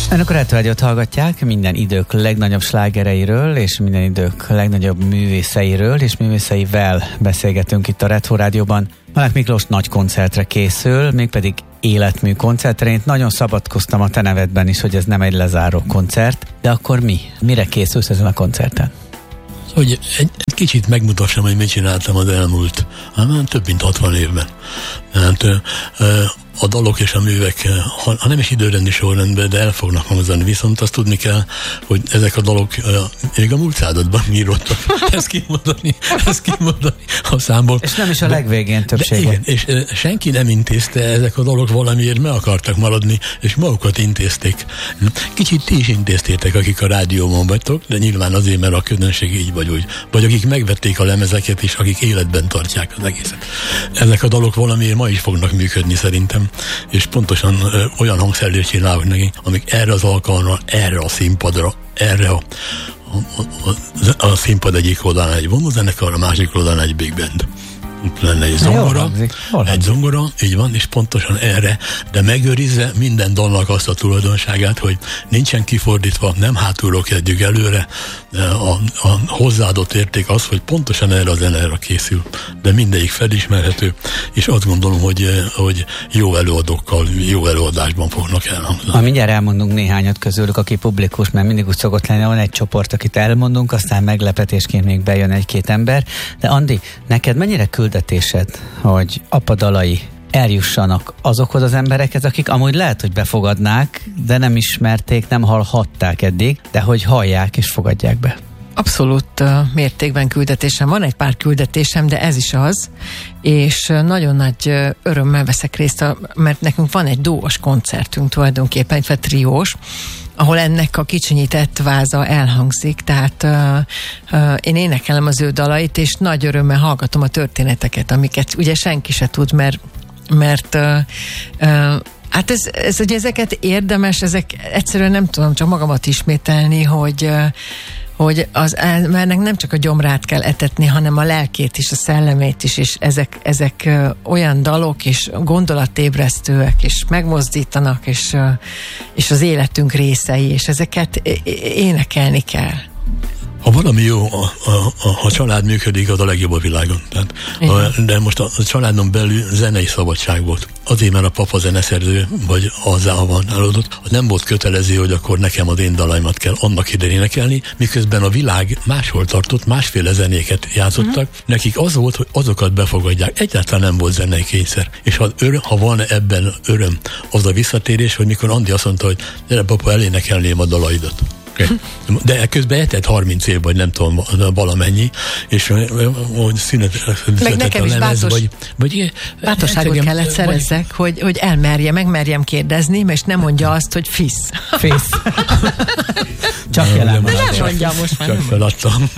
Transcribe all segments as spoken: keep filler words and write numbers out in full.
Önök a Retro-Rádiót hallgatják, minden idők legnagyobb slágereiről és minden idők legnagyobb művészeiről és művészeivel beszélgetünk itt a Retro-Rádióban. Malák Miklós nagy koncertre készül, mégpedig életmű koncertre. Én nagyon szabadkoztam a te nevedben is, hogy ez nem egy lezáró koncert, de akkor mi? Mire készülsz ezen a koncerten? Hogy egy, egy kicsit megmutassam, hogy mit csináltam az elmúlt, hát több mint hatvan évben. Hát, a dalok és a művek, ha, ha nem is időrendi sorrendben, de el fognak hangzani, viszont azt tudni kell, hogy ezek a dalok még a múlt században írottak. Ezt kimondani, ezt kimondani a számból. És nem is a legvégén többségen. Igen, és senki nem intézte, ezek a dalok valamiért meg akartak maradni, és magukat intézték. Kicsit ti is intéztétek, akik a rádióban vagytok, de nyilván azért, mert a közönség így vagy úgy. Vagy akik megvették a lemezeket, és akik életben tartják az egészet. Ezek a dalok valamiért ma is fognak működni szerintem, és pontosan ö, olyan hangszerrel csinálok neki, amik erre az alkalomra, erre a színpadra, erre a, a, a, a színpad egyik oldalán egy vonózenekar, a másik oldalán egy big band. Lenne egy zongora, egy zongora, így van, és pontosan erre, de megőrizze minden dalnak azt a tulajdonságát, hogy nincsen kifordítva, nem hátulról kezdjük előre, a, a hozzáadott érték az, hogy pontosan erre a zenére készül, de mindegyik felismerhető, és azt gondolom, hogy, hogy jó előadókkal, jó előadásban fognak elhangzani. Ha mindjárt elmondunk néhányat közülük, aki publikus, mert mindig úgy szokott lenni, van egy csoport, akit elmondunk, aztán meglepetésként még bejön egy-két ember, de Andi, neked mennyire küldetésed, hogy apa dalai eljussanak azokhoz az emberekhez, akik amúgy lehet, hogy befogadnák, de nem ismerték, nem hallhatták eddig, de hogy hallják és fogadják be. Abszolút uh, mértékben küldetésem. Van egy pár küldetésem, de ez is az, és uh, nagyon nagy uh, örömmel veszek részt, a, mert nekünk van egy duós koncertünk tulajdonképpen, egy triós, ahol ennek a kicsinyített váza elhangzik, tehát uh, uh, én énekelem az ő dalait, és nagy örömmel hallgatom a történeteket, amiket ugye senki se tud, mert, mert uh, uh, hát ez, ez ugye ezeket érdemes, ezek egyszerűen nem tudom csak magamat ismételni, hogy uh, hogy az embernek nem csak a gyomrát kell etetni, hanem a lelkét is, a szellemét is, és ezek, ezek ö, olyan dalok, és gondolatébresztőek, és megmozdítanak, és, ö, és az életünk részei, és ezeket énekelni kell. Ha valami jó, a, a, a, a család működik, az a legjobb a világon. Tehát, a, de most a, a családon belül zenei szabadság volt. Azért, mert a papa zeneszerző, vagy azzá van eladott, az nem volt kötelező, hogy akkor nekem az én dalaimat kell annak idején énekelni, miközben a világ máshol tartott, másféle zenéket játszottak. Uh-huh. Nekik az volt, hogy azokat befogadják. Egyáltalán nem volt zenei kényszer. És ha, öröm, ha van ebben öröm, az a visszatérés, hogy mikor Andi azt mondta, hogy gyere papa, elénekelném a dalaidat. De közben eltelt harminc év, vagy nem tudom, valamennyi, és hogy született a lemez, vagy, vagy bátosságot hát, kellett szerezzek, hogy, hogy elmerje, megmerjem kérdezni, és nem mondja azt, hogy fisz. Fisz. Csak jelen de nem mondja most már. Csak feladtam.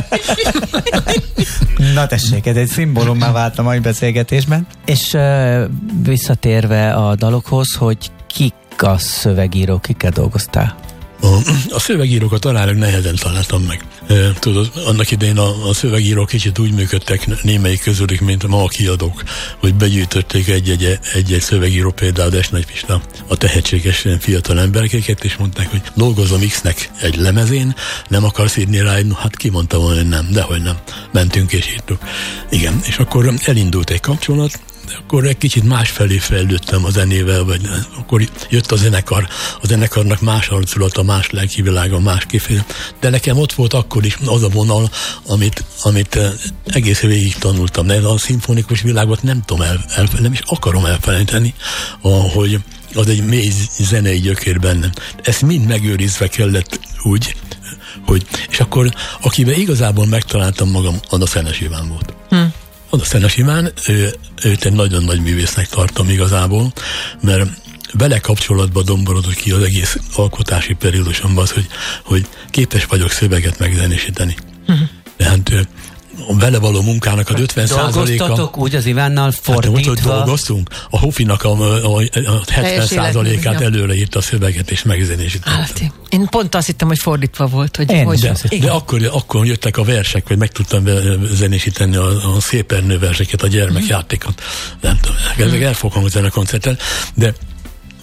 Na tessék, ez egy szimbólummá vált a mai beszélgetésben. És uh, visszatérve a dalokhoz, hogy kik a szövegírók, kikkel dolgoztál? A, a szövegírókat aránylag nehezen találtam meg. E, tudod, annak idején a, a szövegírók kicsit úgy működtek némelyik közülük, mint ma a kiadók, hogy begyűjtötték egy-egy, egy-egy szövegíró, például Desnagy Pista, a tehetséges fiatal emberkéket, és mondták, hogy dolgozom X-nek egy lemezén, nem akarsz írni rá, no, hát kimondta volna, hogy nem, dehogy nem. Mentünk és írtuk. Igen, és akkor elindult egy kapcsolat, akkor egy kicsit másfelé fejlődtem a zenével, vagy akkor jött a zenekar, a zenekarnak más arculata, más lelkivilága, más kifejezés, de nekem ott volt akkor is az a vonal, amit, amit egész végig tanultam, de a szimfonikus világot nem tudom el, el, nem is akarom elfelejteni, hogy az egy mély zenei gyökér bennem. Ezt mind megőrizve kellett úgy, hogy, és akkor akiben igazából megtaláltam magam, az a Szenes Iván volt. Hm. Az a Szenes Iván, ő, őt egy nagyon nagy művésznek tartom igazából, mert vele kapcsolatban domborodott ki az egész alkotási periódusomban az, hogy, hogy képes vagyok szöveget megzenésíteni. Uh-huh. Tehát a vele való munkának az ötven százaléka... Dolgoztatok úgy az Ivánnal fordítva? Hát, hogy dolgoztunk. A Hofinak a, a, a hetven százalékát előre írt a szöveget és megzenésítette. Én pont azt hittem, hogy fordítva volt. Hogy, Én hogy de, de akkor, akkor jöttek a versek, hogy meg tudtam zenésíteni a, a szép Ernő verseket, a gyermekjátékot. Nem tudom, ezek el fog hangzani a koncerten, de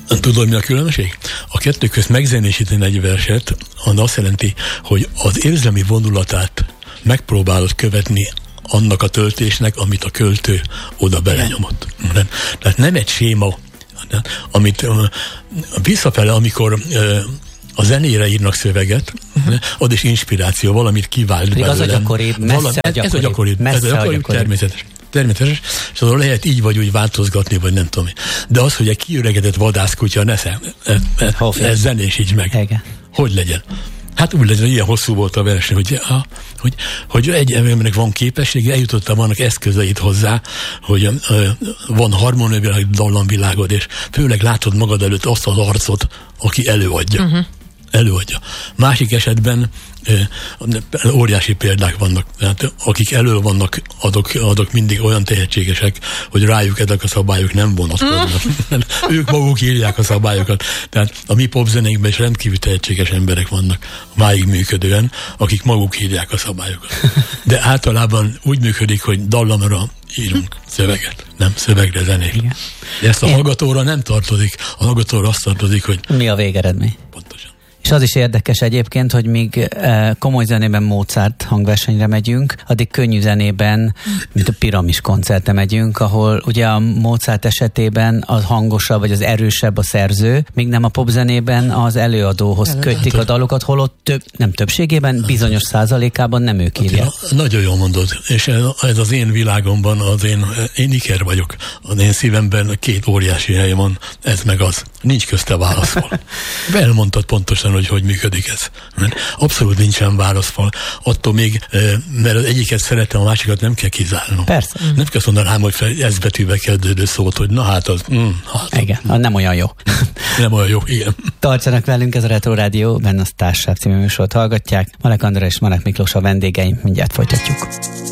Tudod, mi a különbség? A kettő közt megzenésíteni egy verset, az azt jelenti, hogy az érzelmi vonulatát megpróbálod követni annak a töltésnek, amit a költő oda belenyomott. Tehát nem egy séma, amit visszafele, amikor a zenére írnak szöveget, uh-huh. az is inspiráció, valamit kivált belőlem. Az a gyakoribb, messze Valami, a gyakoribb. Ez a gyakoribb, messze ez a gyakoribb, a gyakoribb. természetes. Természetes, és azon lehet így vagy úgy változgatni, vagy nem tudom. De az, hogy egy kiöregedett vadászkutya ne szem, ez, ez zenésíts meg. Igen. Hogy legyen? Hát úgy legyen, ilyen hosszú volt a verseny, hogy, hogy, hogy egy embernek van képessége, eljutottam, vannak eszközeit hozzá, hogy uh, van harmóniavilág, dallamvilágod, és főleg látod magad előtt azt az arcot, aki előadja. Uh-huh. Előadja. Másik esetben uh, óriási példák vannak. Tehát, akik elő vannak, azok, azok mindig olyan tehetségesek, hogy rájuk ezek a szabályok nem vonatkoznak. Mm. Ők maguk írják a szabályokat. Tehát a mi popzenénkben is rendkívül tehetséges emberek vannak máig működően, akik maguk írják a szabályokat. De általában úgy működik, hogy dallamra írunk szöveget, nem szövegre zenét. Igen. De ezt a hallgatóra nem tartozik. A hallgatóra azt tartozik, hogy mi a végeredmény. Pontosan. És az is érdekes egyébként, hogy míg e, komoly zenében Mozart hangversenyre megyünk, addig könnyű zenében, mint a Piramis koncertre megyünk, ahol ugye a Mozart esetében az hangosabb, vagy az erősebb a szerző, míg nem a popzenében az előadóhoz Előadó. kötik a dalokat, holott több, nem többségében, bizonyos százalékában nem ők írják. Hát, nagyon jól mondod, és ez az én világomban, az én, én iker vagyok, az én szívemben két óriási hely van, ez meg az. Nincs közte válaszfal. Elmondtad pontosan, hogy hogy működik ez. Abszolút nincsen válaszfal. Attól még, mert az egyiket szeretem, a másikat nem kell kizárnom. Persze. Nem kell mondani rám, hogy ez betűvel kezdődő szót, hogy na hát az... Mm, hát igen, az nem olyan jó. Nem olyan jó, igen. Tartsanak velünk, ez a Retro Rádió, benne a Társaság című műsort hallgatják. Malek András és Malek Miklós a vendégeim, mindjárt folytatjuk.